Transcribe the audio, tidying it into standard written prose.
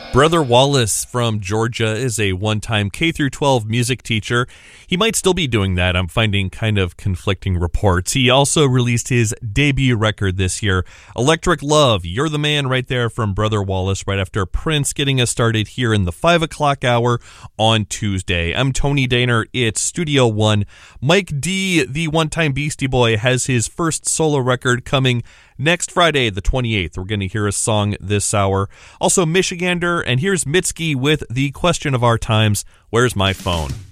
Brother Wallace from Georgia is a one-time K-12 music teacher. He might still be doing that. I'm finding kind of conflicting reports. He also released his debut record this year, Electric Love. You're the Man right there from Brother Wallace, right after Prince, getting us started here in the 5 o'clock hour on Tuesday. I'm Tony Daner. It's Studio One. Mike D, the one-time Beastie Boy, has his first solo record coming next Friday, the 28th. We're going to hear a song this hour. Also, Michigander, and here's Mitski with the question of our times, where's my phone?